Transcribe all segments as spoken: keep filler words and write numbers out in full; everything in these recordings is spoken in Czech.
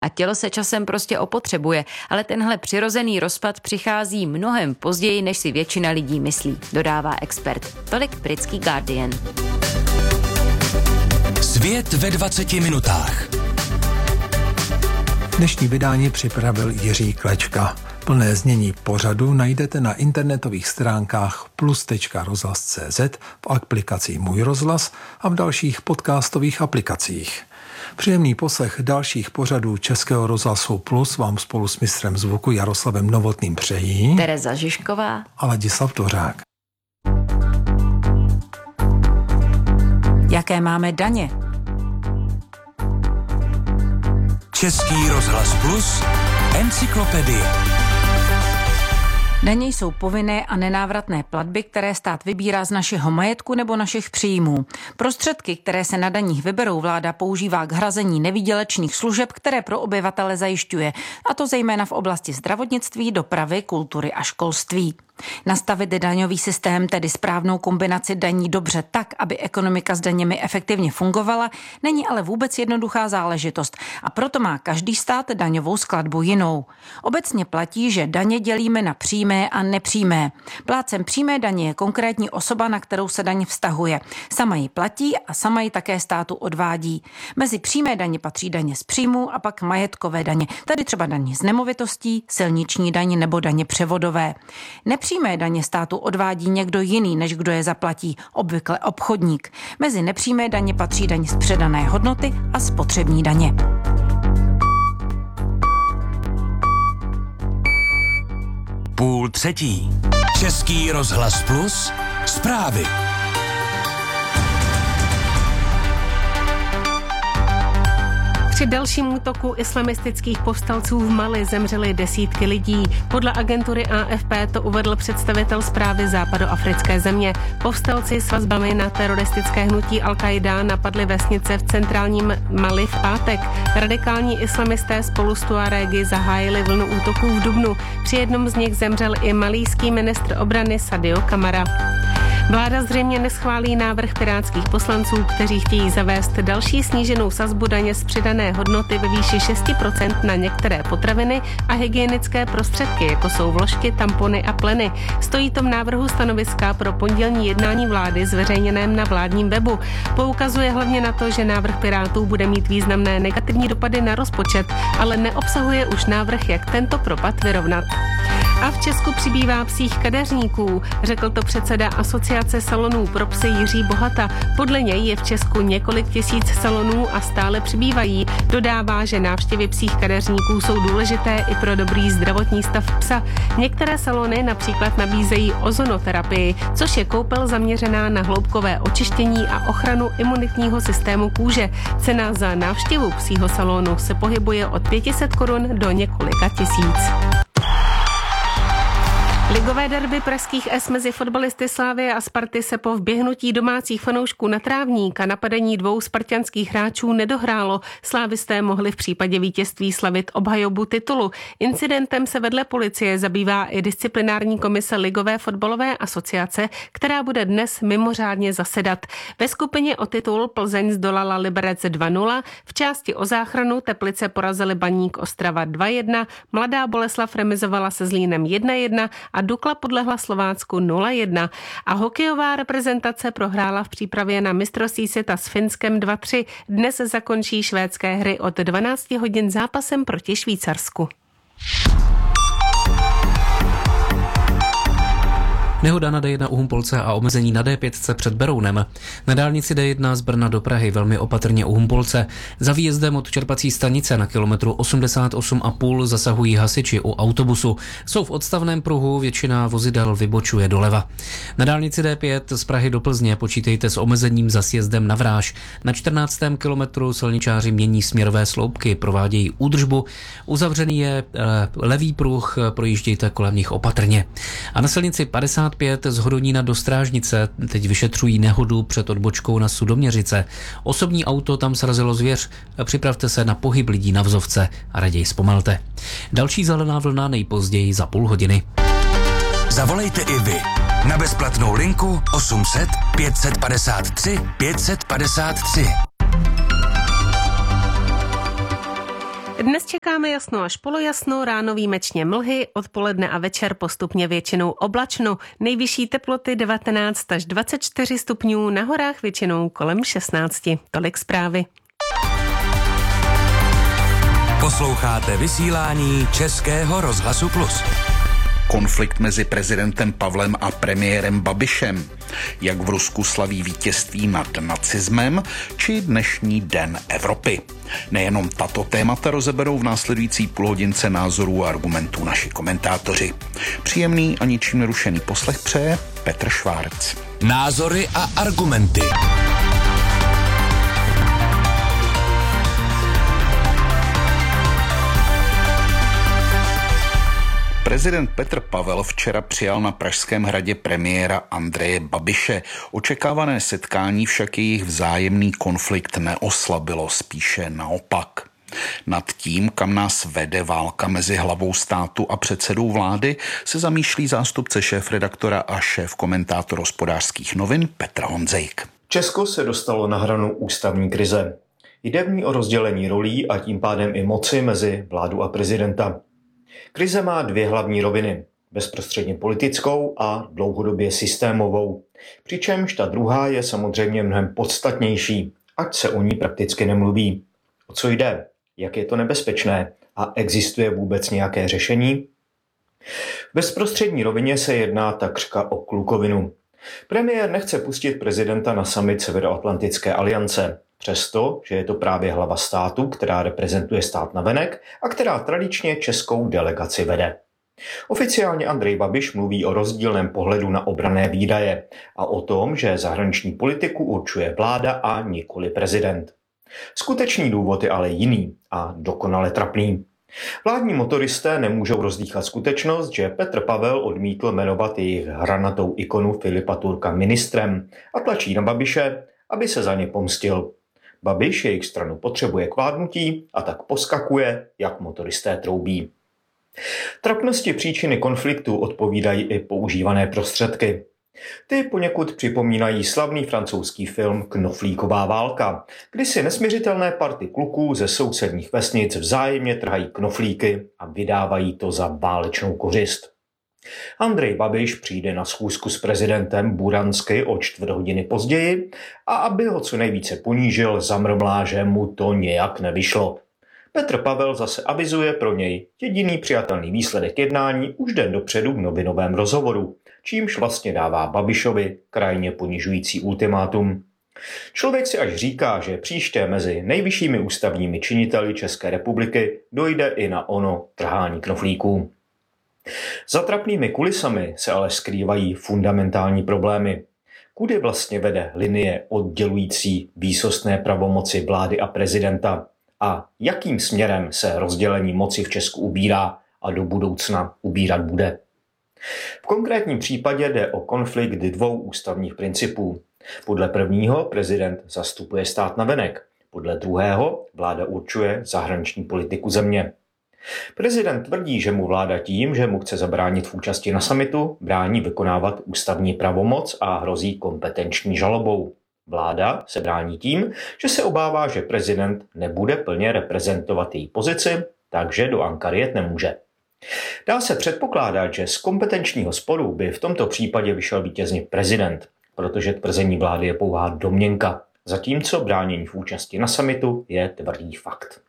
a tělo se časem prostě opotřebuje, ale tenhle přirozený rozpad přichází mnohem později, než si většina lidí myslí, dodává expert. Tolik britský Guardian. Svět ve dvaceti minutách. Dnešní vydání připravil Jiří Klečka. Plné znění pořadu najdete na internetových stránkách plus tečka rozhlas tečka cé zet, v aplikaci Můj rozhlas a v dalších podcastových aplikacích. Příjemný poslech dalších pořadů Českého rozhlasu Plus vám spolu s mistrem zvuku Jaroslavem Novotným přejí Tereza Žižková a Ladislav Dvořák. Jaké máme daně? Český rozhlas Plus, encyklopedie. Daně jsou povinné a nenávratné platby, které stát vybírá z našeho majetku nebo našich příjmů. Prostředky, které se na daních vyberou, vláda používá k hrazení nevýdělečných služeb, které pro obyvatele zajišťuje, a to zejména v oblasti zdravotnictví, dopravy, kultury a školství. Nastavit daňový systém, tedy správnou kombinaci daní dobře tak, aby ekonomika s daněmi efektivně fungovala, není ale vůbec jednoduchá záležitost a proto má každý stát daňovou skladbu jinou. Obecně platí, že daně dělíme na přímé a nepřímé. Plátcem přímé daně je konkrétní osoba, na kterou se daň vztahuje. Sama ji platí a sama ji také státu odvádí. Mezi přímé daně patří daně z příjmu a pak majetkové daně, tedy třeba daně z nemovitostí, silniční daně nebo daně převodové. Nepřímé daně státu odvádí někdo jiný, než kdo je zaplatí, obvykle obchodník. Mezi nepřímé daně patří daň z předané hodnoty a spotřební daně. Půl třetí. Český rozhlas Plus, zprávy. Při dalším útoku islamistických povstalců v Mali zemřely desítky lidí. Podle agentury A F P to uvedl představitel zprávy západoafrické země. Povstalci s vazbami na teroristické hnutí Al-Qaida napadli vesnice v centrálním Mali v pátek. Radikální islamisté spolu s Tuarégy zahájili vlnu útoků v dubnu. Při jednom z nich zemřel i malijský ministr obrany Sadio Kamara. Vláda zřejmě neschválí návrh pirátských poslanců, kteří chtějí zavést další sníženou sazbu daně z přidané hodnoty ve výši šest procent na některé potraviny a hygienické prostředky, jako jsou vložky, tampony a pleny. Stojí to v návrhu stanoviska pro pondělní jednání vlády zveřejněném na vládním webu. Poukazuje hlavně na to, že návrh Pirátů bude mít významné negativní dopady na rozpočet, ale neobsahuje už návrh, jak tento propad vyrovnat. A v Česku přibývá psích kadeřníků, řekl to předseda Asociace salonů pro psy Jiří Bohata. Podle něj je v Česku několik tisíc salonů a stále přibývají. Dodává, že návštěvy psích kadeřníků jsou důležité i pro dobrý zdravotní stav psa. Některé salony například nabízejí ozonoterapii, což je koupel zaměřená na hloubkové očištění a ochranu imunitního systému kůže. Cena za návštěvu psího salonu se pohybuje od pět set korun do několika tisíc. Ligové derby pražských S mezi fotbalisty Slavie a Sparty se po vběhnutí domácích fanoušků na trávník a napadení dvou spartanských hráčů nedohrálo. Slávisté mohli v případě vítězství slavit obhajobu titulu. Incidentem se vedle policie zabývá i disciplinární komise Ligové fotbalové asociace, která bude dnes mimořádně zasedat. Ve skupině o titul Plzeň zdolala Liberec dva nula, v části o záchranu Teplice porazili Baník Ostrava dva jedna, Mladá Boleslav remizovala se Zlínem jedna jedna a Dukla podlehla Slovácku nula jedna a hokejová reprezentace prohrála v přípravě na mistrovství světa s Finskem dva tři. Dnes zakončí švédské hry od dvanáct hodin zápasem proti Švýcarsku. Nehoda na D jedna u Humpolce a omezení na D pět před Berounem. Na dálnici D jedna z Brna do Prahy velmi opatrně u Humpolce. Za výjezdem od čerpací stanice na kilometru osmdesát osm a půl zasahují hasiči u autobusu. Jsou v odstavném pruhu, většina vozidel vybočuje doleva. Na dálnici D pět z Prahy do Plzně počítejte s omezením za sjezdem na Vráž. Na čtrnáctém kilometru silničáři mění směrové sloupky, provádějí údržbu. Uzavřený je eh, levý pruh, projíždějte kolem nich opatrně. A na silnici padesát pět z Hodonína do Strážnice teď vyšetřují nehodu před odbočkou na Sudoměřice. Osobní auto tam srazilo zvěř. Připravte se na pohyb lidí na vozovce a raději zpomalte. Další zelená vlna nejpozději za půl hodiny. Zavolejte i vy na bezplatnou linku osm set pět set padesát tři pět set padesát tři. Dnes čekáme jasno až polojasno, ráno výjimečně mlhy, odpoledne a večer postupně většinou oblačno. Nejvyšší teploty devatenáct až dvacet čtyři stupňů, na horách většinou kolem šestnáct. Tolik zprávy. Posloucháte vysílání Českého rozhlasu Plus. Konflikt mezi prezidentem Pavlem a premiérem Babišem. Jak v Rusku slaví vítězství nad nacismem, či dnešní Den Evropy. Nejenom tato témata rozeberou v následující půlhodince názorů a argumentů naši komentátoři. Příjemný a ničím nerušený poslech přeje Petr Švárc. Názory a argumenty. Prezident Petr Pavel včera přijal na Pražském hradě premiéra Andreje Babiše. Očekávané setkání však jejich vzájemný konflikt neoslabilo, spíše naopak. Nad tím, kam nás vede válka mezi hlavou státu a předsedou vlády, se zamýšlí zástupce šéfredaktora a šéf-komentátor Hospodářských novin Petr Honzejk. Česko se dostalo na hranu ústavní krize. Jde v ní o rozdělení rolí a tím pádem i moci mezi vládu a prezidenta. Krize má dvě hlavní roviny, bezprostředně politickou a dlouhodobě systémovou. Přičemž ta druhá je samozřejmě mnohem podstatnější, ať se o ní prakticky nemluví. O co jde? Jak je to nebezpečné? A existuje vůbec nějaké řešení? V bezprostřední rovině se jedná takřka o klukovinu. Premiér nechce pustit prezidenta na summit Severoatlantické aliance, přesto, že je to právě hlava státu, která reprezentuje stát navenek a která tradičně českou delegaci vede. Oficiálně Andrej Babiš mluví o rozdílném pohledu na obranné výdaje a o tom, že zahraniční politiku určuje vláda a nikoli prezident. Skutečný důvod je ale jiný a dokonale trapný. Vládní motoristé nemůžou rozdýchat skutečnost, že Petr Pavel odmítl jmenovat jejich hranatou ikonu Filipa Turka ministrem a tlačí na Babiše, aby se za ně pomstil. Babiš jejich stranu potřebuje k vládnutí a tak poskakuje, jak motoristé troubí. Trapnosti příčiny konfliktu odpovídají i používané prostředky. Ty poněkud připomínají slavný francouzský film Knoflíková válka, kdy si nesmiřitelné party kluků ze sousedních vesnic vzájemně trhají knoflíky a vydávají to za válečnou kořist. Andrej Babiš přijde na schůzku s prezidentem Buransky o čtvrt hodiny později a aby ho co nejvíce ponížil, zamrmlá, že mu to nějak nevyšlo. Petr Pavel zase avizuje pro něj jediný přijatelný výsledek jednání už den dopředu v novinovém rozhovoru, čímž vlastně dává Babišovi krajně ponižující ultimátum. Člověk si až říká, že příště mezi nejvyššími ústavními činiteli České republiky dojde i na ono trhání knoflíků. Za trapnými kulisami se ale skrývají fundamentální problémy. Kudy vlastně vede linie oddělující výsostné pravomoci vlády a prezidenta a jakým směrem se rozdělení moci v Česku ubírá a do budoucna ubírat bude. V konkrétním případě jde o konflikt dvou ústavních principů. Podle prvního prezident zastupuje stát navenek, podle druhého vláda určuje zahraniční politiku země. Prezident tvrdí, že mu vláda tím, že mu chce zabránit v účasti na summitu, brání vykonávat ústavní pravomoc a hrozí kompetenční žalobou. Vláda se brání tím, že se obává, že prezident nebude plně reprezentovat její pozici, takže do Ankary jet nemůže. Dá se předpokládat, že z kompetenčního sporu by v tomto případě vyšel vítězně prezident, protože tvrzení vlády je pouhá domněnka, zatímco bránění v účasti na summitu je tvrdý fakt.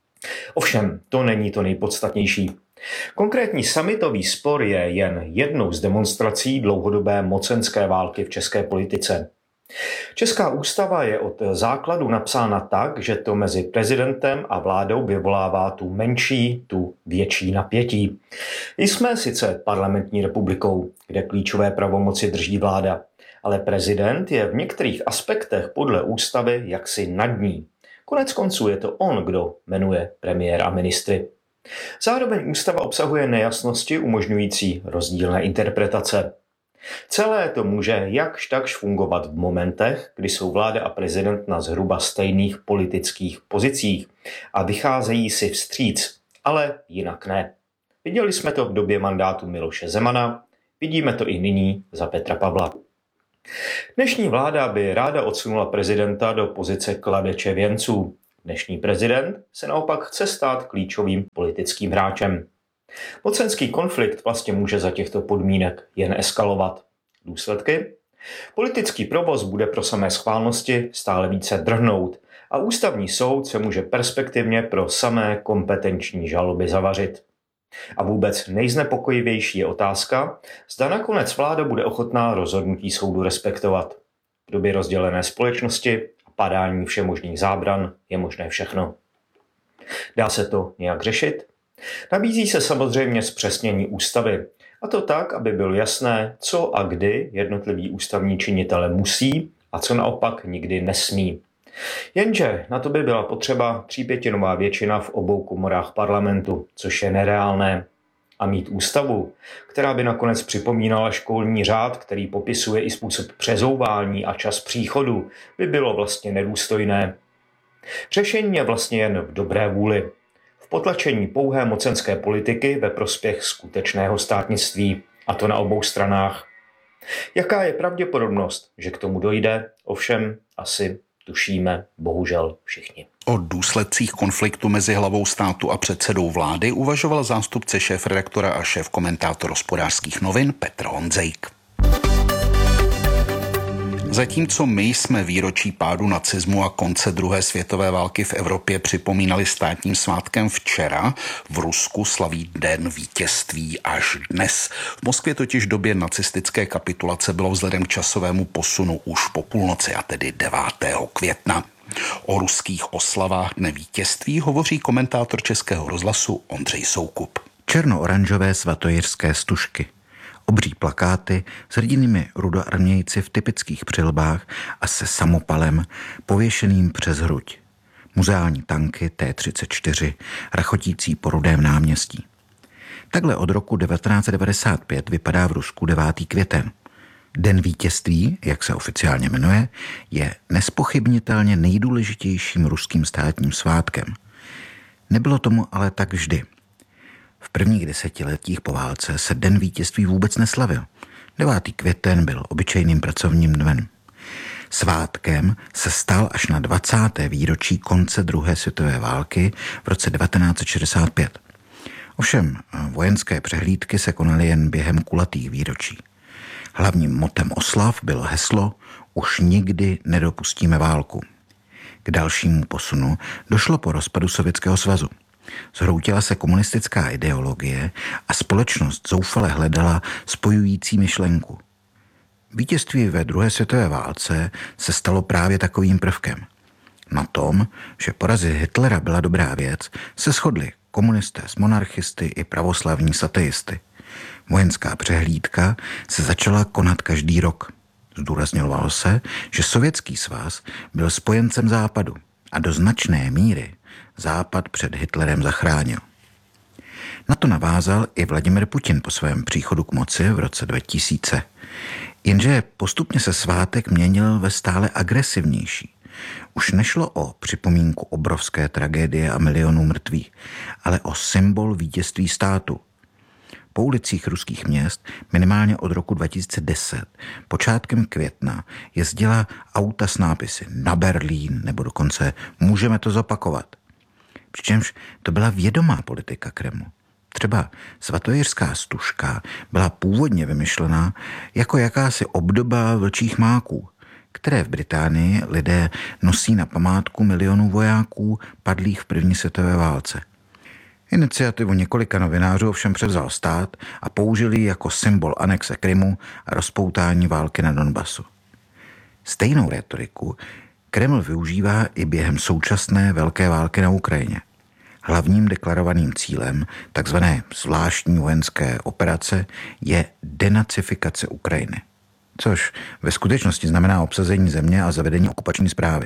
Ovšem, to není to nejpodstatnější. Konkrétní summitový spor je jen jednou z demonstrací dlouhodobé mocenské války v české politice. Česká ústava je od základu napsána tak, že to mezi prezidentem a vládou vyvolává tu menší, tu větší napětí. Jsme sice parlamentní republikou, kde klíčové pravomoci drží vláda, ale prezident je v některých aspektech podle ústavy jaksi nad ní. Konec konců je to on, kdo jmenuje premiér a ministry. Zároveň ústava obsahuje nejasnosti umožňující rozdílné interpretace. Celé to může jakž takž fungovat v momentech, kdy jsou vláda a prezident na zhruba stejných politických pozicích a vycházejí si vstříc, ale jinak ne. Viděli jsme to v době mandátu Miloše Zemana, vidíme to i nyní za Petra Pavla. Dnešní vláda by ráda odsunula prezidenta do pozice kladeče věnců. Dnešní prezident se naopak chce stát klíčovým politickým hráčem. Mocenský konflikt vlastně může za těchto podmínek jen eskalovat. Důsledky? Politický provoz bude pro samé schválnosti stále více drhnout a ústavní soud se může perspektivně pro samé kompetenční žaloby zavařit. A vůbec nejznepokojivější je otázka, zda nakonec vláda bude ochotná rozhodnutí soudu respektovat. V době rozdělené společnosti a padání všemožných zábran je možné všechno. Dá se to nějak řešit? Nabízí se samozřejmě zpřesnění ústavy, a to tak, aby bylo jasné, co a kdy jednotliví ústavní činitelé musí a co naopak nikdy nesmí. Jenže na to by byla potřeba třípětinová většina v obou komorách parlamentu, což je nereálné. A mít ústavu, která by nakonec připomínala školní řád, který popisuje i způsob přezouvání a čas příchodu, by bylo vlastně nedůstojné. Řešení je vlastně jen v dobré vůli. V potlačení pouhé mocenské politiky ve prospěch skutečného státnictví, a to na obou stranách. Jaká je pravděpodobnost, že k tomu dojde? Ovšem asi tušíme bohužel všichni. O důsledcích konfliktu mezi hlavou státu a předsedou vlády uvažoval zástupce šéfredaktora a šéfkomentátor Hospodářských novin Petr Honzejk. Zatímco my jsme výročí pádu nacismu a konce druhé světové války v Evropě připomínali státním svátkem včera, v Rusku slaví Den vítězství až dnes. V Moskvě totiž v době nacistické kapitulace bylo vzhledem k časovému posunu už po půlnoci, a tedy devátého května. O ruských oslavách Dne vítězství hovoří komentátor Českého rozhlasu Ondřej Soukup. Černo-oranžové svatojiřské stužky. Obří plakáty s hrdinými rudoarmějci v typických přilbách a se samopalem pověšeným přes hruď. Muzeální tanky T třicet čtyři rachotící po Rudém náměstí. Takhle od roku devatenáct set devadesát pět vypadá v Rusku devátý květen. Den vítězství, jak se oficiálně jmenuje, je nespochybnitelně nejdůležitějším ruským státním svátkem. Nebylo tomu ale tak vždy. V prvních desetiletích po válce se Den vítězství vůbec neslavil. devátý květen byl obyčejným pracovním dnem. Svátkem se stal až na dvacáté výročí konce druhé světové války v roce devatenáct set šedesát pět. Ovšem vojenské přehlídky se konaly jen během kulatých výročí. Hlavním motem oslav bylo heslo "Už nikdy nedopustíme válku". K dalšímu posunu došlo po rozpadu Sovětského svazu. Zhroutila se komunistická ideologie a společnost zoufale hledala spojující myšlenku. Vítězství ve druhé světové válce se stalo právě takovým prvkem. Na tom, že porazit Hitlera byla dobrá věc, se shodli komunisté s monarchisty i pravoslavní sateisty. Vojenská přehlídka se začala konat každý rok. Zdůrazňovalo se, že Sovětský svaz byl spojencem Západu a do značné míry Západ před Hitlerem zachránil. Na to navázal i Vladimir Putin po svém příchodu k moci v roce dva tisíce. Jenže postupně se svátek měnil ve stále agresivnější. Už nešlo o připomínku obrovské tragédie a milionů mrtvých, ale o symbol vítězství státu. Po ulicích ruských měst minimálně od roku dva tisíce deset počátkem května jezdila auta s nápisy "Na Berlín" nebo dokonce "Můžeme to zopakovat". Přičemž to byla vědomá politika Kremlu. Třeba svatojiřská stužka byla původně vymyšlená jako jakási obdoba vlčích máků, které v Británii lidé nosí na památku milionů vojáků padlých v první světové válce. Iniciativu několika novinářů ovšem převzal stát a použili ji jako symbol anexe Krymu a rozpoutání války na Donbasu. Stejnou rétoriku Kreml využívá i během současné velké války na Ukrajině. Hlavním deklarovaným cílem takzvané zvláštní vojenské operace je denacifikace Ukrajiny, což ve skutečnosti znamená obsazení země a zavedení okupační správy.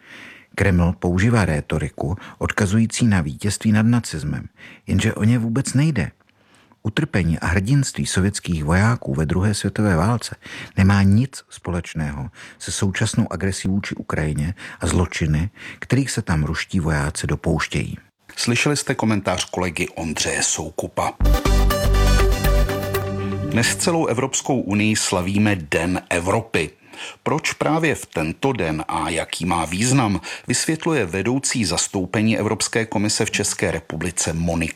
Kreml používá rétoriku odkazující na vítězství nad nacismem, jenže o ně vůbec nejde. Utrpení a hrdinství sovětských vojáků ve druhé světové válce nemá nic společného se současnou agresí vůči Ukrajině a zločiny, kterých se tam ruští vojáci dopouštějí. Slyšeli jste komentář kolegy Ondřeje Soukupa. Dnes celou Evropskou unii slavíme Den Evropy. Proč právě v tento den a jaký má význam, vysvětluje vedoucí zastoupení Evropské komise v České republice Monika